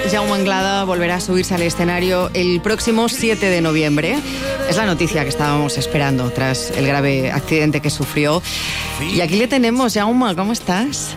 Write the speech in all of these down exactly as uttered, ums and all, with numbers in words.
Jaume Anglada volverá a subirse al escenario el próximo siete de noviembre. Es la noticia que estábamos esperando tras el grave accidente que sufrió. Y aquí le tenemos, Jaume, ¿cómo estás?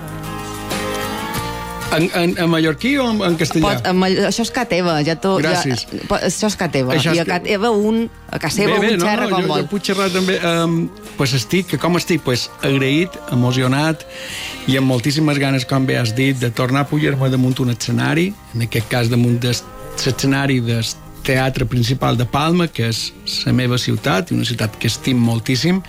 En, en, en mallorquí o en, en castellà? Pot, en, això és que teva, ja to, Gràcies. Ja, pot, això és que teva. Això és I a que teva un, a que seva bé, bé, un xerra no, no, com jo, vol. Jo puc xerrar també. Um, pues estic, com estic? Pues agraït, emocionat i amb moltíssimes ganes, com bé has dit, de tornar a pujar-me damunt un escenari, en aquest cas damunt de l'escenari del Teatre Principal de Palma, que és la meva ciutat, una ciutat que estim moltíssim,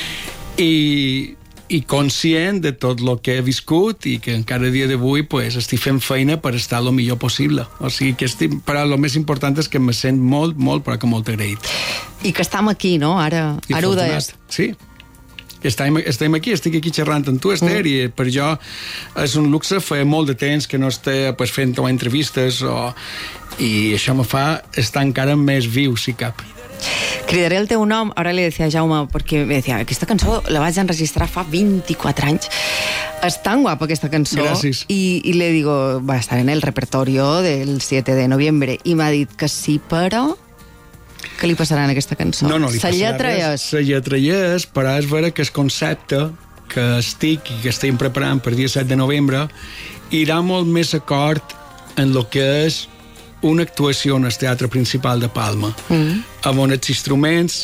i i conscient de tot el que he viscut i que encara a dia d'avui pues, estic fent feina per estar el millor possible. O sigui que estic, però el més important és que me sent molt, molt, però que molt agraït. I que estem aquí, no? Ara, I ara ho deies. Sí. Estem, estem aquí, estic aquí xerrant amb tu, Esther, mm. i per jo és un luxe. Fa molt de temps que no estic pues, fent entrevistes o... i això me fa estar encara més viu, si cap. Cridaré el teu nom, ara li decía a Jaume, perquè me decía, aquesta cançó la vaig enregistrar fa vint-i-quatre anys. És tan guapa aquesta cançó. Gràcies. I, i le digo, va estar en el repertorio del siete de noviembre. I m'ha dit que sí, però... Què li passarà en aquesta cançó? No, no li passarà lletra res. La lletra hi és, però és vera que el concepte que estic i que estem preparant per dia set de novembre irà molt més acord en el que és una actuació en el Teatre Principal de Palma, mm. amb on els instruments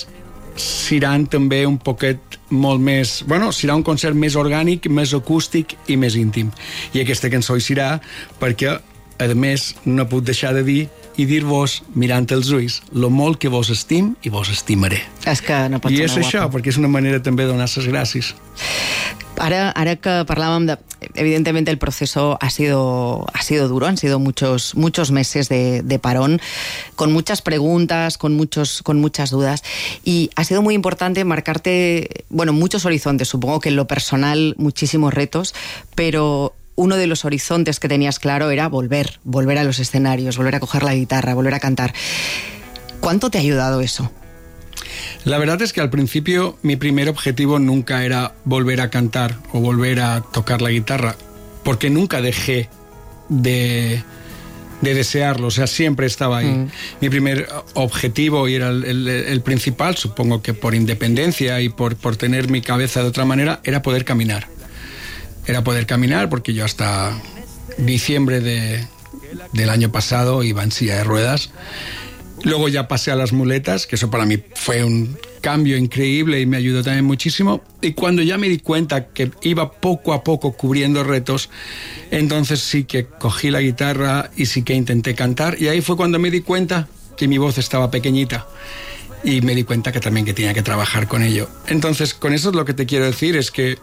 seran també un poquet molt més... Bueno, serà un concert més orgànic, més acústic i més íntim. I aquesta cançó hi serà perquè, a més, no puc deixar de dir i dir-vos, mirant els ulls, lo molt que vos estim i vos estimaré. És que no pot I ser és això, guapa. perquè és una manera també de donar les gràcies. Ahora, ahora que hablábamos de... Evidentemente el proceso ha sido, ha sido duro, han sido muchos, muchos meses de, de parón, con muchas preguntas, con, muchos, con muchas dudas, y ha sido muy importante marcarte, bueno, muchos horizontes, supongo que en lo personal muchísimos retos, pero uno de los horizontes que tenías claro era volver, volver a los escenarios, volver a coger la guitarra, volver a cantar. ¿Cuánto te ha ayudado eso? La verdad es que al principio mi primer objetivo nunca era volver a cantar o volver a tocar la guitarra, porque nunca dejé de, de desearlo, o sea, siempre estaba ahí. Mm. Mi primer objetivo, y era el, el, el principal, supongo que por independencia y por, por tener mi cabeza de otra manera, era poder caminar. Era poder caminar porque yo hasta diciembre de, del año pasado iba en silla de ruedas. Luego ya pasé a las muletas, que eso para mí fue un cambio increíble y me ayudó también muchísimo. Y cuando ya me di cuenta que iba poco a poco cubriendo retos, entonces sí que cogí la guitarra y sí que intenté cantar. Y ahí fue cuando me di cuenta que mi voz estaba pequeñita. Y me di cuenta que también que tenía que trabajar con ello. Entonces, con eso lo que te quiero decir es que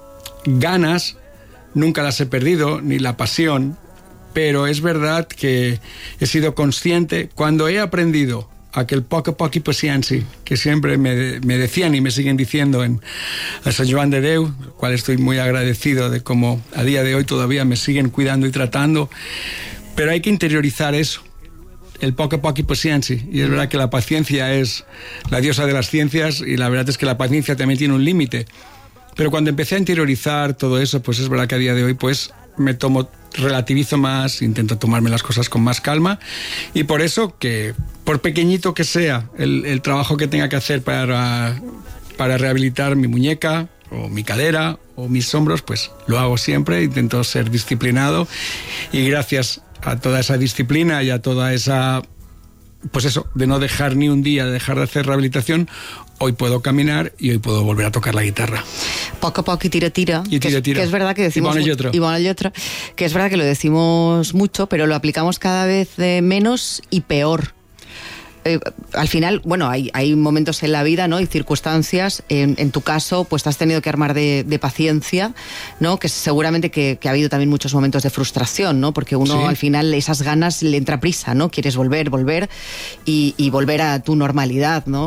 ganas nunca las he perdido, ni la pasión. Pero es verdad que he sido consciente, cuando he aprendido aquel poco a poco y paciencia que siempre me, me decían y me siguen diciendo en San Joan de Déu, al cual estoy muy agradecido de cómo a día de hoy todavía me siguen cuidando y tratando, pero hay que interiorizar eso, el poco a poco y paciencia, y es verdad que la paciencia es la diosa de las ciencias y la verdad es que la paciencia también tiene un límite, pero cuando empecé a interiorizar todo eso, pues es verdad que a día de hoy pues me tomo, relativizo más, intento tomarme las cosas con más calma, y por eso que, por pequeñito que sea el, el trabajo que tenga que hacer para, para rehabilitar mi muñeca o mi cadera o mis hombros, pues lo hago siempre, intento ser disciplinado, y gracias a toda esa disciplina y a toda esa, pues eso, de no dejar ni un día, de dejar de hacer rehabilitación, hoy puedo caminar y hoy puedo volver a tocar la guitarra. Poco a poco y tira, tira. Y tira, que, tira. Que es verdad que decimos... Y bueno, y bueno, y otro. Que es verdad que lo decimos mucho, pero lo aplicamos cada vez eh, menos y peor. Eh, al final, bueno, hay, hay momentos en la vida, ¿no? Y circunstancias. En, en tu caso, pues te has tenido que armar de, de paciencia, ¿no? Que seguramente que, que ha habido también muchos momentos de frustración, ¿no? Porque uno, sí, al final, esas ganas le entra prisa, ¿no? Quieres volver, volver y, y volver a tu normalidad, ¿no?